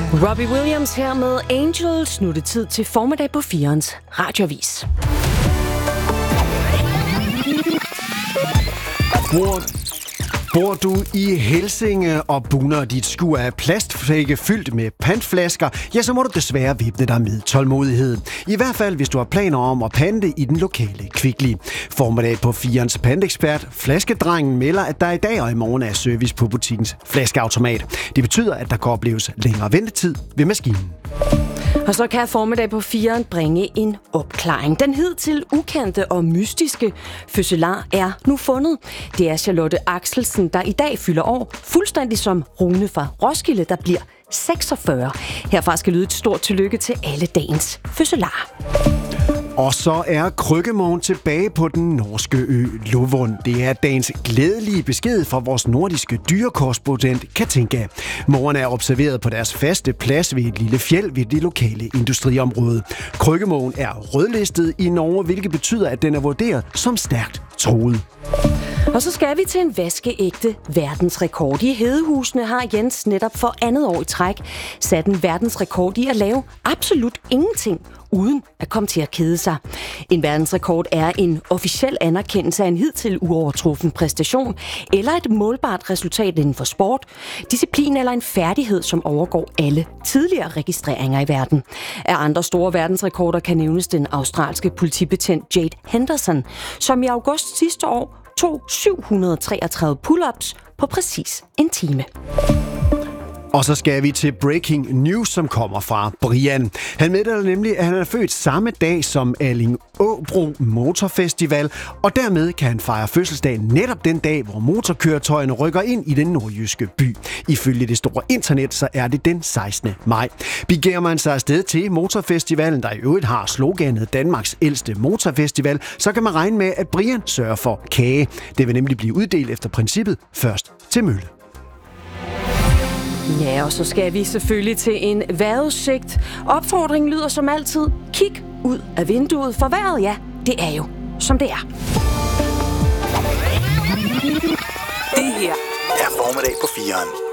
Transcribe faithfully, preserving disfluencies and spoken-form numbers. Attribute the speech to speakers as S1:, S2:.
S1: Robbie Williams her med Angels. Nu er det tid til formiddag på firens radioavis.
S2: Bor, bor du i Helsinge og buner dit skur af plastfække fyldt med pantflasker, ja, så må du desværre vippe dig med tålmodighed. I hvert fald, hvis du har planer om at pante i den lokale Kvickly. Formiddag på firens pantekspert, Flaskedrengen, melder, at der i dag og i morgen er service på butikkens flaskeautomat. Det betyder, at der kan opleves længere ventetid ved maskinen.
S1: Og så kan formiddag på firen bringe en opklaring. Den hidtil ukendte og mystiske fødselar er nu fundet. Det er Charlotte Axelsen, der i dag fylder år, fuldstændig som Rune fra Roskilde, der bliver seksogfyrre. Herfra skal lyde et stort tillykke til alle dagens fødselarer.
S2: Og så er Krøkkemågen tilbage på den norske ø Lovund. Det er dagens glædelige besked fra vores nordiske dyrekorrespondent Katinka. Mågerne er observeret på deres faste plads ved et lille fjeld ved det lokale industriområde. Krøkkemågen er rødlistet i Norge, hvilket betyder, at den er vurderet som stærkt truet.
S1: Og så skal vi til en vaskeægte verdensrekord. I Hedehusene har Jens netop for andet år i træk sat en verdensrekord i at lave absolut ingenting, uden at komme til at kede sig. En verdensrekord er en officiel anerkendelse af en hidtil uovertruffen præstation, eller et målbart resultat inden for sport, disciplin eller en færdighed, som overgår alle tidligere registreringer i verden. Af andre store verdensrekorder kan nævnes den australske politibetjent Jade Henderson, som i august sidste år tog syv hundrede og treogtredive pull-ups på præcis en time.
S2: Og så skal vi til breaking news, som kommer fra Brian. Han meddeler nemlig, at han er født samme dag som Allingåbro Motorfestival, og dermed kan han fejre fødselsdag netop den dag, hvor motorkøretøjerne rykker ind i den nordjyske by. Ifølge det store internet, så er det den sekstende maj. Begiver man sig afsted til Motorfestivalen, der i øvrigt har sloganet Danmarks ældste motorfestival, så kan man regne med, at Brian sørger for kage. Det vil nemlig blive uddelt efter princippet først til mølle.
S1: Ja, og så skal vi selvfølgelig til en vejrudsigt. Opfordringen lyder som altid: kig ud af vinduet, for vejret, ja, det er jo, som det er.
S3: Det her er formiddag på fireren.